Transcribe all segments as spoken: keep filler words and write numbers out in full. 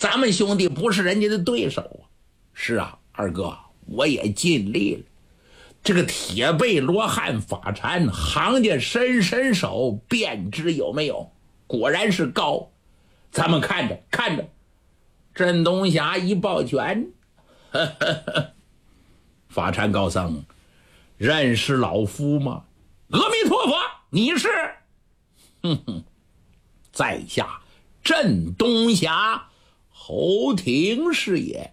咱们兄弟不是人家的对手啊。是啊，二哥，我也尽力了。这个铁背罗汉法禅，行家伸伸手便知有没有，果然是高。咱们看着看着。镇东霞一抱拳，呵呵呵，法禅高僧，认识老夫吗？阿弥陀佛，你是？哼哼，在下镇东霞侯廷是也。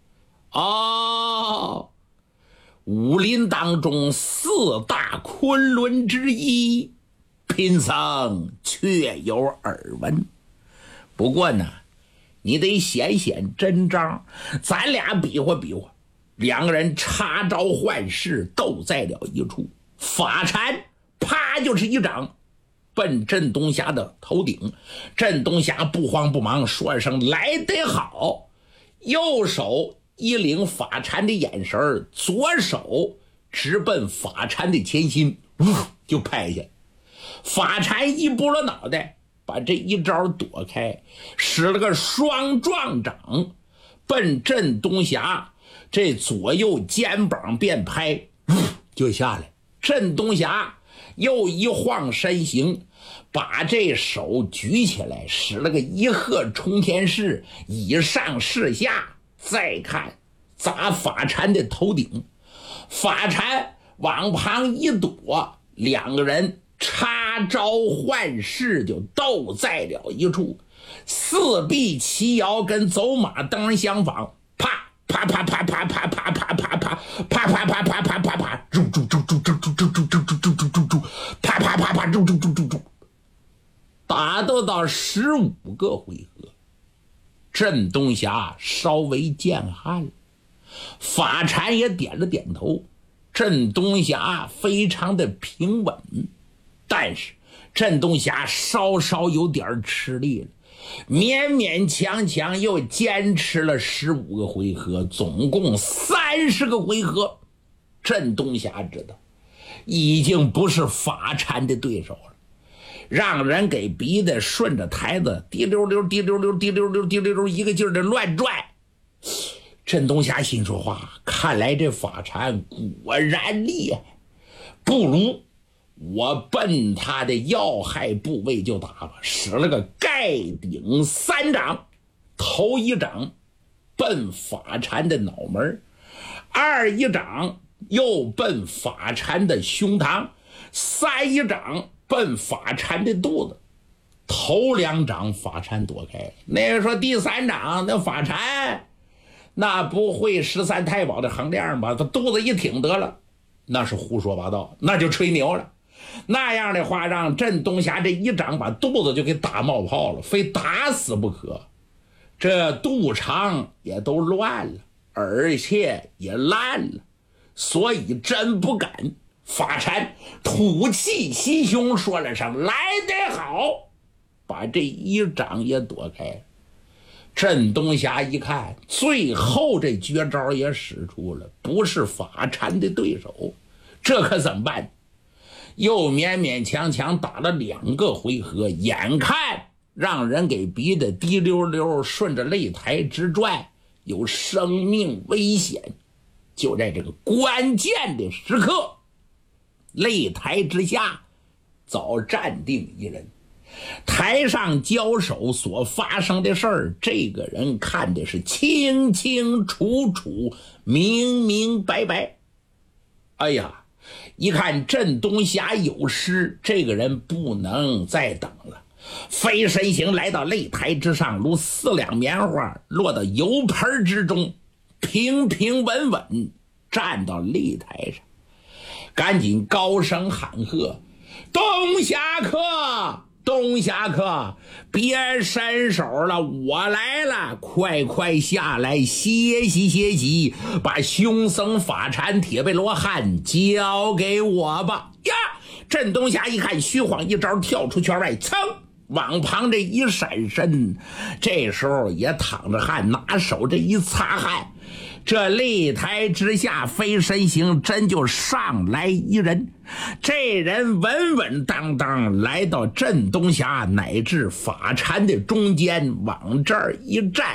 哦，武林当中四大昆仑之一，贫僧确有耳闻。不过呢，你得显显真章，咱俩比划比划。两个人插招换式，斗在了一处。法禅啪就是一掌，奔镇东霞的头顶。镇东霞不慌不忙，说声来得好，右手一领法禅的眼神，左手直奔法禅的前心，呜就拍下。法禅一拨了脑袋，把这一招躲开，使了个双撞掌，奔镇东霞这左右肩膀便拍，就下来。镇东霞又一晃身形，把这手举起来，使了个一鹤冲天式，以上视下，再看砸法禅的头顶。法禅往旁一躲，两个人插招换式就斗在了一处，四臂齐摇，跟走马灯相仿，啪啪啪啪啪啪啪啪啪啪啪啪啪啪啪啪啪啪，住住住住住住住住住住住住住，啪啪啪啪住住住住住，打斗到十五个回合，镇东霞稍微见汗了，法禅也点了点头。镇东霞非常的平稳，但是镇东霞稍稍有点吃力了，勉勉强强又坚持了十五个回合，总共三十个回合。镇东霞知道已经不是法禅的对手了，让人给逼得顺着台子滴溜溜滴溜溜滴溜溜滴溜溜一个劲儿的乱转。镇东霞心说话，看来这法禅果然厉害，不如我奔他的要害部位就打吧。使了个盖顶三掌，头一掌奔法禅的脑门，二一掌又奔法禅的胸膛，三一掌奔法禅的肚子。头两掌法禅躲开了，那个说第三掌那法禅那不会十三太保的横量吧，他肚子一挺得了，那是胡说八道，那就吹牛了。那样的话让镇东霞这一掌把肚子就给打冒泡了，非打死不可。这肚肠也都乱了，而且也烂了，所以真不敢。法禅吐气袭胸，说了声来得好，把这一掌也躲开了。镇东霞一看，最后这绝招也使出了，不是法禅的对手，这可怎么办？又勉勉强强打了两个回合，眼看让人给逼得滴溜溜顺着擂台直转，有生命危险。就在这个关键的时刻，擂台之下早站定一人，台上交手所发生的事儿，这个人看的是清清楚楚，明明白白。哎呀，一看镇东霞有失，这个人不能再等了，飞身形来到擂台之上，如四两棉花落到油盆之中，平平稳稳站到擂台上，赶紧高声喊喝：东霞客，东霞客，别伸手了，我来了，快快下来歇息歇息，把凶僧法禅铁背罗汉交给我吧。呀，镇东霞一看，虚晃一招跳出圈外，噌往旁这一闪身，这时候也淌着汗，拿手这一擦汗，这擂台之下飞身形真就上来一人，这人稳稳当当来到镇东霞乃至法禅的中间，往这儿一站，